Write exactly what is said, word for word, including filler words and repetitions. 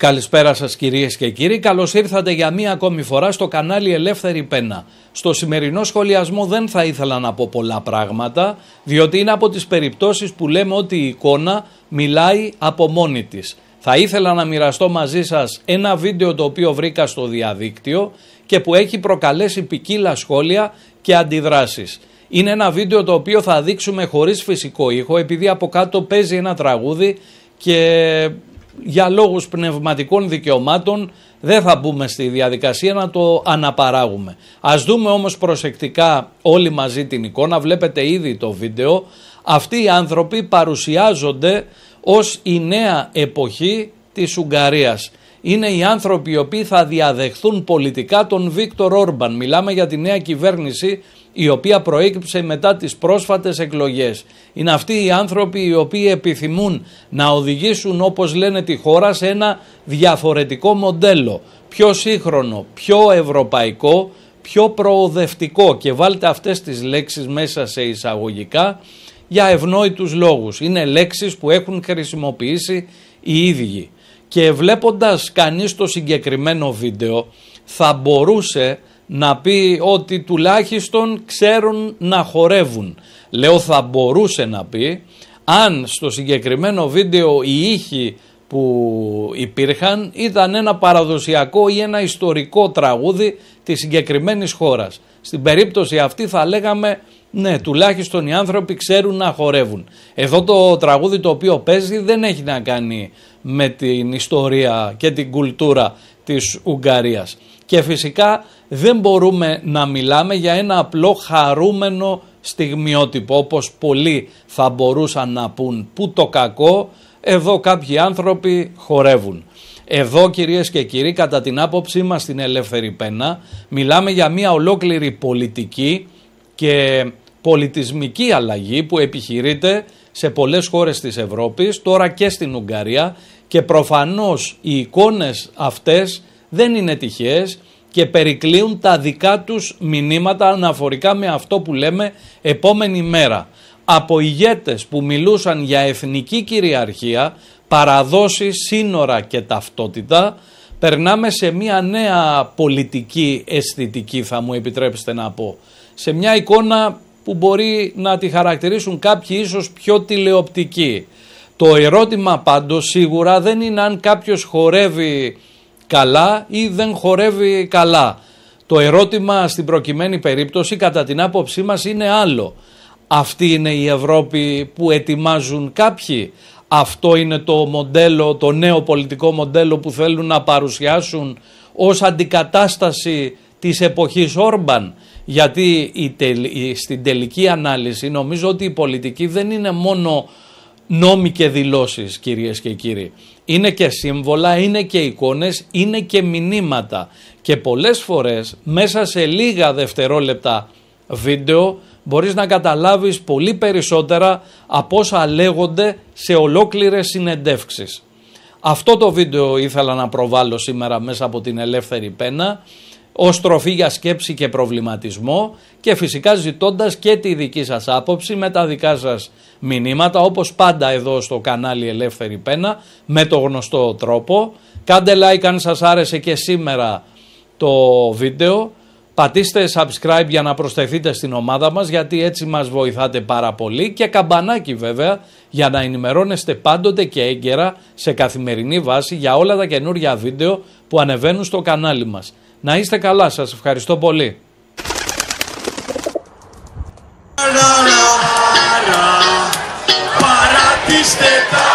Καλησπέρα σας κυρίες και κύριοι, καλώς ήρθατε για μία ακόμη φορά στο κανάλι Ελεύθερη Πένα. Στο σημερινό σχολιασμό δεν θα ήθελα να πω πολλά πράγματα, διότι είναι από τις περιπτώσεις που λέμε ότι η εικόνα μιλάει από μόνη της. Θα ήθελα να μοιραστώ μαζί σας ένα βίντεο το οποίο βρήκα στο διαδίκτυο και που έχει προκαλέσει ποικίλα σχόλια και αντιδράσεις. Είναι ένα βίντεο το οποίο θα δείξουμε χωρίς φυσικό ήχο, επειδή από κάτω παίζει ένα τραγούδι και για λόγους πνευματικών δικαιωμάτων δεν θα μπούμε στη διαδικασία να το αναπαράγουμε. Ας δούμε όμως προσεκτικά όλοι μαζί την εικόνα. Βλέπετε ήδη το βίντεο. Αυτοί οι άνθρωποι παρουσιάζονται ως η νέα εποχή της Ουγγαρίας. Είναι οι άνθρωποι οι οποίοι θα διαδεχθούν πολιτικά τον Βίκτορ Όρμπαν. Μιλάμε για τη νέα κυβέρνηση η οποία προέκυψε μετά τις πρόσφατες εκλογές. Είναι αυτοί οι άνθρωποι οι οποίοι επιθυμούν να οδηγήσουν, όπως λένε, τη χώρα σε ένα διαφορετικό μοντέλο, πιο σύγχρονο, πιο ευρωπαϊκό, πιο προοδευτικό, και βάλτε αυτές τις λέξεις μέσα σε εισαγωγικά για ευνόητους λόγους. Είναι λέξεις που έχουν χρησιμοποιήσει οι ίδιοι. Και βλέποντας κανείς το συγκεκριμένο βίντεο θα μπορούσε να πει ότι τουλάχιστον ξέρουν να χορεύουν. Λέω θα μπορούσε να πει, αν στο συγκεκριμένο βίντεο οι ήχοι που υπήρχαν ήταν ένα παραδοσιακό ή ένα ιστορικό τραγούδι της συγκεκριμένης χώρας. Στην περίπτωση αυτή θα λέγαμε ναι, τουλάχιστον οι άνθρωποι ξέρουν να χορεύουν. Εδώ το τραγούδι το οποίο παίζει δεν έχει να κάνει με την ιστορία και την κουλτούρα της Ουγγαρίας. Και φυσικά δεν μπορούμε να μιλάμε για ένα απλό χαρούμενο στιγμιότυπο, όπως πολλοί θα μπορούσαν να πούν. Πού το κακό, εδώ κάποιοι άνθρωποι χορεύουν. Εδώ κυρίες και κύριοι, κατά την άποψή μας στην Ελεύθερη Πένα, μιλάμε για μια ολόκληρη πολιτική και πολιτισμική αλλαγή που επιχειρείται σε πολλές χώρες της Ευρώπης, τώρα και στην Ουγγαρία, και προφανώς οι εικόνες αυτές δεν είναι τυχαίες και περικλείουν τα δικά τους μηνύματα αναφορικά με αυτό που λέμε επόμενη μέρα. Από ηγέτες που μιλούσαν για εθνική κυριαρχία, παραδόσεις, σύνορα και ταυτότητα, περνάμε σε μια νέα πολιτική αισθητική, θα μου επιτρέψετε να πω. Σε μια εικόνα που μπορεί να τη χαρακτηρίσουν κάποιοι ίσως πιο τηλεοπτική. Το ερώτημα πάντως σίγουρα δεν είναι αν κάποιος χορεύει καλά ή δεν χορεύει καλά. Το ερώτημα στην προκειμένη περίπτωση κατά την άποψή μας είναι άλλο. Αυτή είναι η Ευρώπη που ετοιμάζουν κάποιοι. Αυτό είναι το μοντέλο, το νέο πολιτικό μοντέλο που θέλουν να παρουσιάσουν ως αντικατάσταση της εποχής Όρμπαν. Γιατί η τελ, η, στην τελική ανάλυση νομίζω ότι η πολιτική δεν είναι μόνο νόμοι και δηλώσεις, κυρίες και κύριοι. Είναι και σύμβολα, είναι και εικόνες, είναι και μηνύματα. Και πολλές φορές μέσα σε λίγα δευτερόλεπτα βίντεο μπορείς να καταλάβεις πολύ περισσότερα από όσα λέγονται σε ολόκληρες συνεντεύξεις. Αυτό το βίντεο ήθελα να προβάλλω σήμερα μέσα από την Ελεύθερη Πένα, ως τροφή για σκέψη και προβληματισμό, και φυσικά ζητώντας και τη δική σας άποψη με τα δικά σας μηνύματα, όπως πάντα εδώ στο κανάλι Ελεύθερη Πένα, με το γνωστό τρόπο. Κάντε like αν σας άρεσε και σήμερα το βίντεο, πατήστε subscribe για να προσθεθείτε στην ομάδα μας, γιατί έτσι μας βοηθάτε πάρα πολύ, και καμπανάκι βέβαια για να ενημερώνεστε πάντοτε και έγκαιρα σε καθημερινή βάση για όλα τα καινούργια βίντεο που ανεβαίνουν στο κανάλι μας. Να είστε καλά, σας ευχαριστώ πολύ. Παρατήστε τα